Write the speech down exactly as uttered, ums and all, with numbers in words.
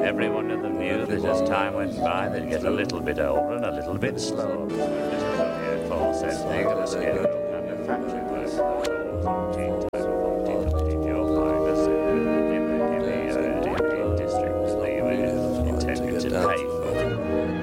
Every one of them knew that as time went by, they'd get a little bit older and a little bit slower. This is what the air force said, they're going to scale up and the factory work.